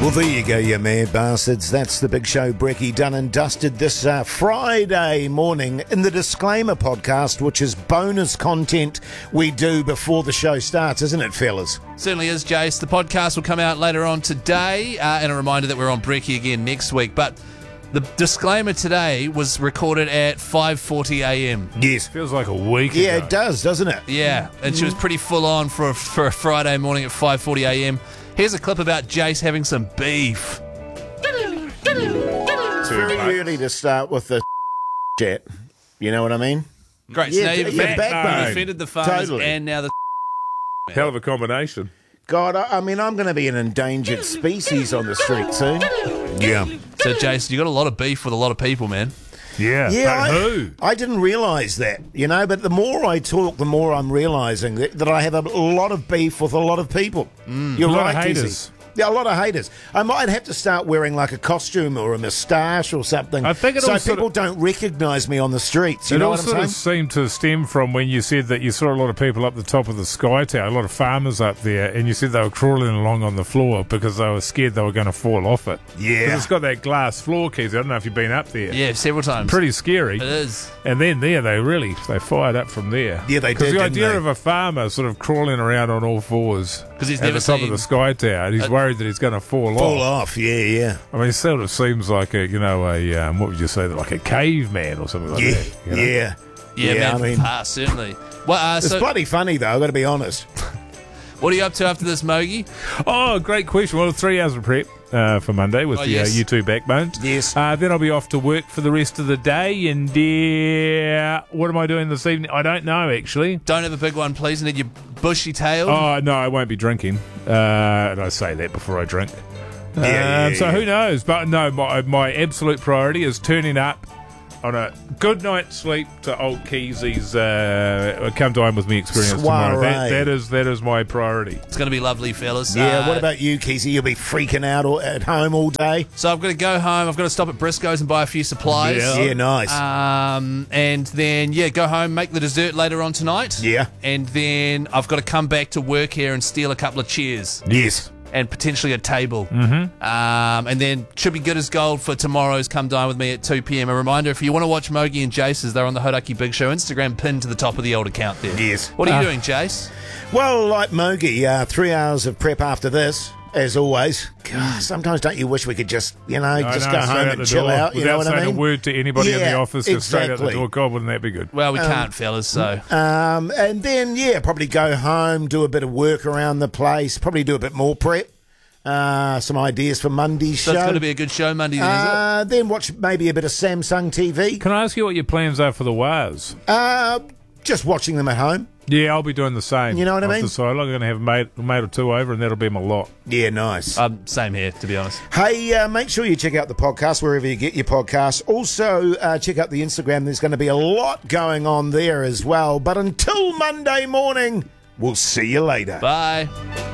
Well, there you go, you mad bastards. That's the big show, Brecky, done and dusted this Friday morning in the Disclaimer podcast, which is bonus content we do before the show starts, isn't it, fellas? Certainly is, Jace. The podcast will come out later on today, and a reminder that we're on Brecky again next week. But the Disclaimer today was recorded at 5:40 a.m. Yes. Feels like a week ago. Yeah, it does, doesn't it? Yeah, and she was pretty full on for a Friday morning at 5:40 a.m. Here's a clip about Jace having some beef. It's very early to start with the chat. You know what I mean? Great. Yeah, so now you've yeah, backbone. offended the farmers Totally. and now the... Hell of a combination. God, I mean, I'm going to be an endangered species on the street soon. Yeah. So, Jace, you got a lot of beef with a lot of people, man. Yeah, Yeah, but who? I didn't realise that, you know, but the more I talk, the more I'm realising that I have a lot of beef with a lot of people. You're A lot right, of haters. Casey. Yeah, a lot of haters. I might have to start wearing like a costume or a moustache or something, I think it so all sort people of- don't recognise me on the streets. You It know all what I'm sort saying? of seemed to stem from when you said that you saw a lot of people up the top of the Sky Tower, a lot of farmers up there, and you said they were crawling along on the floor because they were scared they were going to fall off it. 'Cause Yeah. it's got that glass floor, Keys. I don't know if you've been up there. Yeah, several times. Pretty scary. It is. And then they fired up from there. Yeah, they did, Because the didn't idea they? of a farmer sort of crawling around on all fours 'Cause he's at never the top seen- of the Sky Tower, and he's worried that he's going to fall Fall off. off, yeah. I mean, it sort of seems like a what would you say, like a caveman or something like Yeah, that. you know? yeah. Yeah, man, I from mean, the past, certainly. Well, it's so, bloody funny, though, I've got to be honest. what are you up to after this, Mogi? Oh, great question. Well, 3 hours of prep for Monday with the yes. U2 Backbones. Yes. Then I'll be off to work for the rest of the day. And what am I doing this evening? I don't know, actually. Don't have a big one, please. I need your bushy tail. Oh, no, I won't be drinking. And I say that before I drink. Yeah, So who knows? But no, my absolute priority is turning up on a good night's sleep to old Keezy's Come Dine With Me experience tomorrow. Soiree. That is my priority. It's going to be lovely, fellas. Yeah, what about you, Kesey? You'll be freaking out at home all day? So I've got to go home. I've got to stop at Briscoe's and buy a few supplies. Yeah, nice. And then, go home, make the dessert later on tonight. Yeah. And then I've got to come back to work here and steal a couple of chairs Yes. and potentially a table. Mm-hmm. And then should be good as gold for tomorrow's Come Dine With Me at 2 p.m. A reminder, if you want to watch Mogi and Jace's, they're on the Hodaki Big Show Instagram, pinned to the top of the old account there. Yes. What are you doing, Jace? Well, like Mogi, 3 hours of prep after this, as always. God, sometimes don't you wish we could just, I go know, home straight out and the chill door, out? You know without what I saying mean? a word to anybody in the Yeah, office, just straight out the exactly. door. God, wouldn't that be good? Well, we can't, fellas, so... And then, probably go home, do a bit of work around the place, probably do a bit more prep. Some ideas for Monday's So show. it's going to be a good show Monday, then, is it? Then watch maybe a bit of Samsung TV. Can I ask you what your plans are for the Waz? Just watching them at home. Yeah, I'll be doing the same. You know what I Off mean? the side. I'm going to have a mate or two over, and that'll be my lot. Yeah, nice. Same here, to be honest. Hey, make sure you check out the podcast wherever you get your podcasts. Also, check out the Instagram. There's going to be a lot going on there as well. But until Monday morning, we'll see you later. Bye.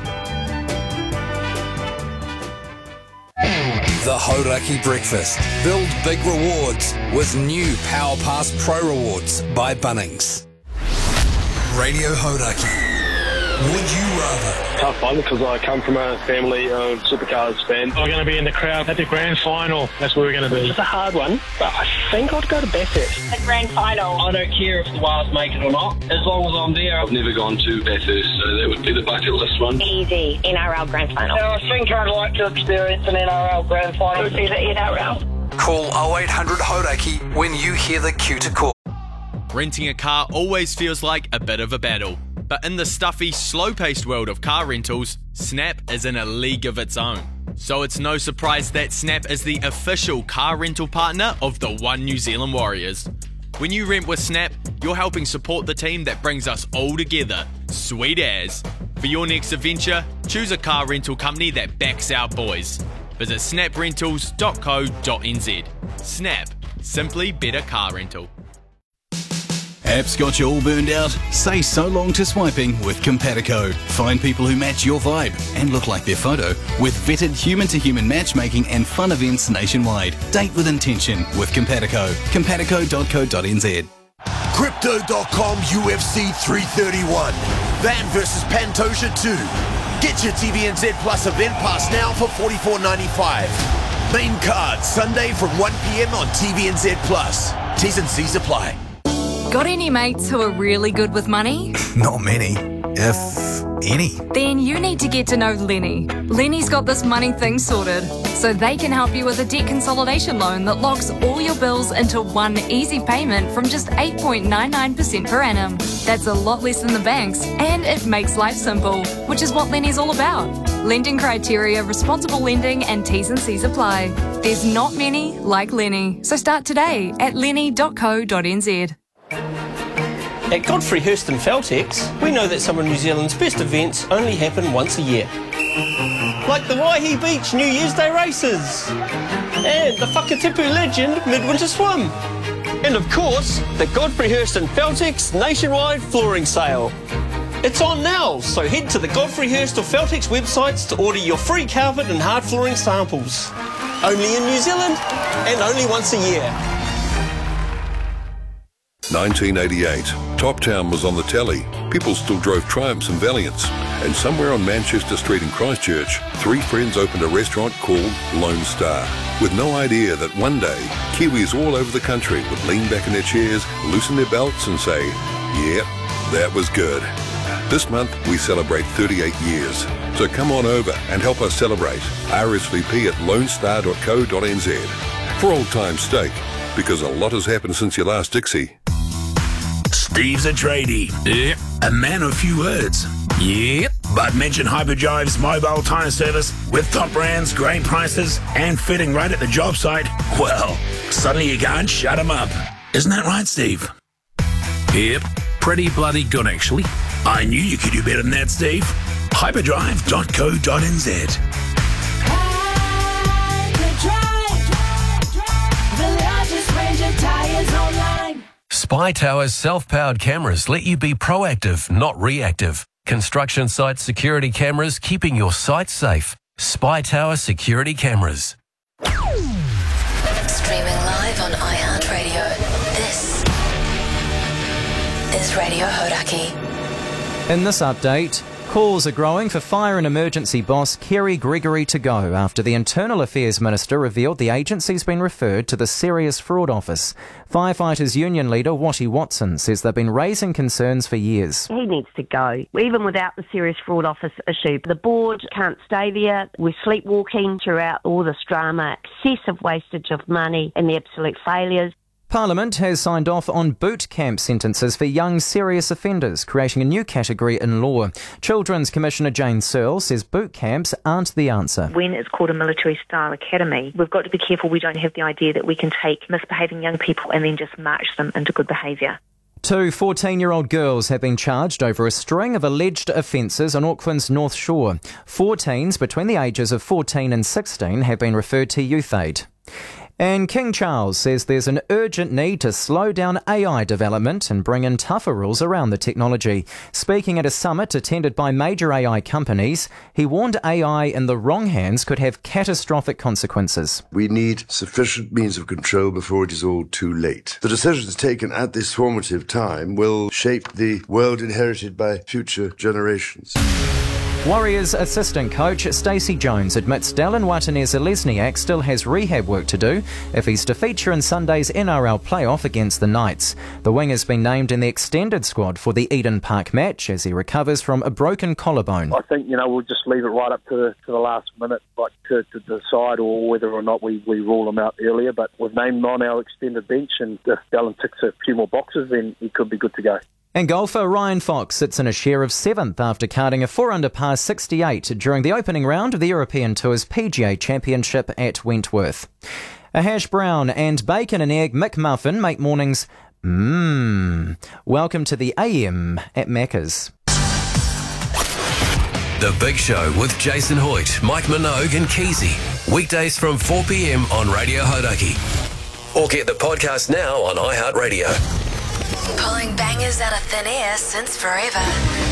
The Hodaki Breakfast. Build big rewards with new Power Pass Pro Rewards by Bunnings. Radio Hodaki. Would you rather? Tough one because I come from a family of supercars fan. We're going to be in the crowd at the grand final. That's where we're going to be. It's a hard one, but I think I'd go to Bathurst. The grand final. I don't care if the Wales make it or not, as long as I'm there. I've never gone to Bathurst, so that would be the bucket list one. Easy. NRL grand final. I think I'd like to experience an NRL grand final. It would be the NRL. Call 0800 Hodaki when you hear the cue to call. Renting a car always feels like a bit of a battle. But in the stuffy, slow-paced world of car rentals, Snap is in a league of its own. So it's no surprise that Snap is the official car rental partner of the One New Zealand Warriors. When you rent with Snap, you're helping support the team that brings us all together. Sweet as. For your next adventure, choose a car rental company that backs our boys. Visit snaprentals.co.nz. Snap. Simply better car rental. Apps got you all burned out? Say so long to swiping with Compatico. Find people who match your vibe and look like their photo with vetted human-to-human matchmaking and fun events nationwide. Date with intention with Compatico. Compatico.co.nz. Crypto.com UFC 331. Van versus Pantoja 2. Get your TVNZ Plus event pass now for $44.95. Main card, Sunday from 1pm on TVNZ Plus. T's and C's apply. Got any mates who are really good with money? Not many, if any. Then you need to get to know Lenny. Lenny's got this money thing sorted, so they can help you with a debt consolidation loan that locks all your bills into one easy payment from just 8.99% per annum. That's a lot less than the banks, and it makes life simple, which is what Lenny's all about. Lending criteria, responsible lending, and T's and C's apply. There's not many like Lenny, so start today at lenny.co.nz. At Godfrey Hirst and Feltex, we know that some of New Zealand's best events only happen once a year. Like the Waihi Beach New Year's Day races, and the Whakatipu Legend Midwinter Swim, and of course, the Godfrey Hirst and Feltex nationwide flooring sale. It's on now, so head to the Godfrey Hirst or Feltex websites to order your free carpet and hard flooring samples. Only in New Zealand, and only once a year. 1988. Top Town was on the telly. People still drove Triumphs and Valiants. And somewhere on Manchester Street in Christchurch, three friends opened a restaurant called Lone Star, with no idea that one day, Kiwis all over the country would lean back in their chairs, loosen their belts and say, "Yep, that was good." This month, we celebrate 38 years. So come on over and help us celebrate. RSVP at lonestar.co.nz. For old time's sake, because a lot has happened since your last Dixie. Steve's a tradie. Yep. A man of few words. Yep. But mention Hyperdrive's mobile tyre service with top brands, great prices, and fitting right at the job site. Well, suddenly you can't shut them up. Isn't that right, Steve? Yep. Pretty bloody good, actually. I knew you could do better than that, Steve. Hyperdrive.co.nz. Spy Tower's self-powered cameras let you be proactive, not reactive. Construction site security cameras keeping your site safe. Spy Tower security cameras. Streaming live on iHeartRadio. This is Radio Hodaki. In this update, calls are growing for Fire and Emergency boss Kerry Gregory to go after the Internal Affairs Minister revealed the agency's been referred to the Serious Fraud Office. Firefighters Union leader Watty Watson says they've been raising concerns for years. He needs to go. Even without the Serious Fraud Office issue, the board can't stay there. We're sleepwalking throughout all this drama, excessive wastage of money and the absolute failures. Parliament has signed off on boot camp sentences for young serious offenders, creating a new category in law. Children's Commissioner Jane Searle says boot camps aren't the answer. When it's called a military-style academy, we've got to be careful we don't have the idea that we can take misbehaving young people and then just march them into good behaviour. Two 14-year-old girls have been charged over a string of alleged offences on Auckland's North Shore. 4 teens between the ages of 14 and 16 have been referred to Youth Aid. And King Charles says there's an urgent need to slow down AI development and bring in tougher rules around the technology. Speaking at a summit attended by major AI companies, he warned AI in the wrong hands could have catastrophic consequences. We need sufficient means of control before it is all too late. The decisions taken at this formative time will shape the world inherited by future generations. Warriors assistant coach Stacey Jones admits Dallin Watene-Zelezniak still has rehab work to do if he's to feature in Sunday's NRL playoff against the Knights. The wing has been named in the extended squad for the Eden Park match as he recovers from a broken collarbone. I think, we'll just leave it right up to the last minute, to decide or whether or not we rule him out earlier. But we've named him on our extended bench, and if Dallin ticks a few more boxes, then he could be good to go. And golfer Ryan Fox sits in a share of 7th after carding a 4-under par 68 during the opening round of the European Tour's PGA Championship at Wentworth. A hash brown and bacon and egg McMuffin make mornings welcome to the AM at Macca's. The Big Show with Jason Hoyt, Mike Minogue and Keezy. Weekdays from 4 p.m. on Radio Hodaki. Or get the podcast now on iHeartRadio. Pulling bangers out of thin air since forever.